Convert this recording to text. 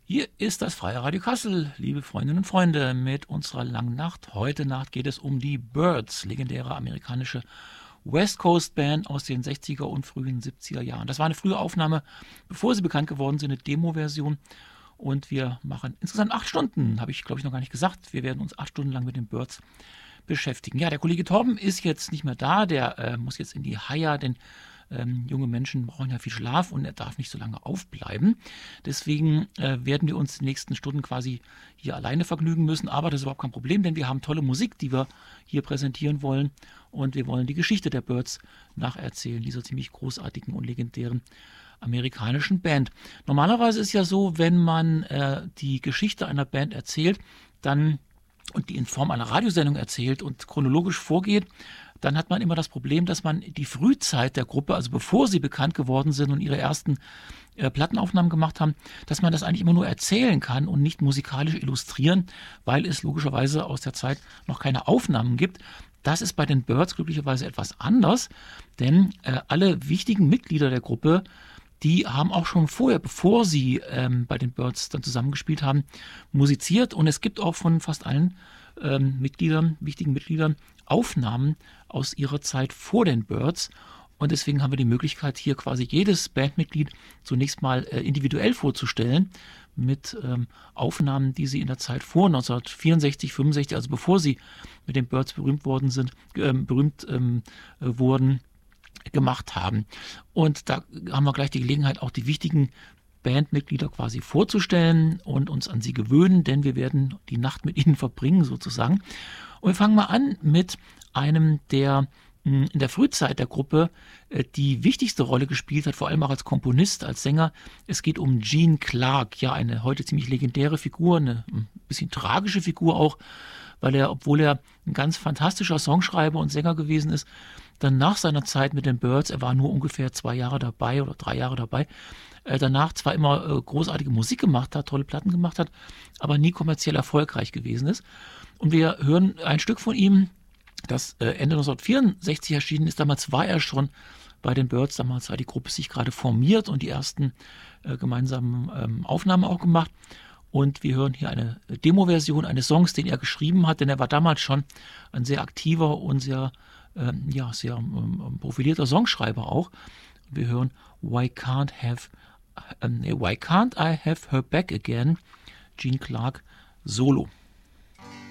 Hier ist das Freie Radio Kassel, liebe Freundinnen und Freunde, mit unserer langen Nacht. Heute Nacht geht es um die Byrds, legendäre amerikanische West Coast Band aus den 60er und frühen 70er Jahren. Das war eine frühe Aufnahme, bevor sie bekannt geworden sind, eine Demo-Version. Und wir machen insgesamt 8 Stunden, habe ich glaube ich noch gar nicht gesagt. Wir werden uns 8 Stunden lang mit den Byrds beschäftigen. Ja, der Kollege Torben ist jetzt nicht mehr da, der muss jetzt in die Haia, denn junge Menschen brauchen ja viel Schlaf und er darf nicht so lange aufbleiben. Deswegen werden wir uns die nächsten Stunden quasi hier alleine vergnügen müssen, aber das ist überhaupt kein Problem, denn wir haben tolle Musik, die wir hier präsentieren wollen und wir wollen die Geschichte der Byrds nacherzählen, dieser ziemlich großartigen und legendären amerikanischen Band. Normalerweise ist ja so, wenn man die Geschichte einer Band erzählt, dann und die in Form einer Radiosendung erzählt und chronologisch vorgeht, dann hat man immer das Problem, dass man die Frühzeit der Gruppe, also bevor sie bekannt geworden sind und ihre ersten Plattenaufnahmen gemacht haben, dass man das eigentlich immer nur erzählen kann und nicht musikalisch illustrieren, weil es logischerweise aus der Zeit noch keine Aufnahmen gibt. Das ist bei den Byrds glücklicherweise etwas anders, denn alle wichtigen Mitglieder der Gruppe, die haben auch schon vorher, bevor sie bei den Byrds dann zusammengespielt haben, musiziert. Und es gibt auch von fast allen wichtigen Mitgliedern, Aufnahmen aus ihrer Zeit vor den Byrds. Und deswegen haben wir die Möglichkeit, hier quasi jedes Bandmitglied zunächst mal individuell vorzustellen mit Aufnahmen, die sie in der Zeit vor 1964, 65, also bevor sie mit den Byrds berühmt wurden, gemacht haben. Und da haben wir gleich die Gelegenheit, auch die wichtigen Bandmitglieder quasi vorzustellen und uns an sie gewöhnen, denn wir werden die Nacht mit ihnen verbringen sozusagen. Und wir fangen mal an mit einem, der in der Frühzeit der Gruppe die wichtigste Rolle gespielt hat, vor allem auch als Komponist, als Sänger. Es geht um Gene Clark, ja, eine heute ziemlich legendäre Figur, eine ein bisschen tragische Figur auch, weil er, obwohl er ein ganz fantastischer Songschreiber und Sänger gewesen ist, dann nach seiner Zeit mit den Byrds, er war nur ungefähr 2 Jahre dabei oder 3 Jahre dabei, danach zwar immer großartige Musik gemacht hat, tolle Platten gemacht hat, aber nie kommerziell erfolgreich gewesen ist. Und wir hören ein Stück von ihm, das Ende 1964 erschienen ist. Damals war er schon bei den Byrds, damals war die Gruppe sich gerade formiert und die ersten gemeinsamen Aufnahmen auch gemacht. Und wir hören hier eine Demo-Version eines Songs, den er geschrieben hat, denn er war damals schon ein sehr aktiver und sehr profilierter Songschreiber auch. Wir hören Why Can't I Have Her Back Again, Gene Clark Solo.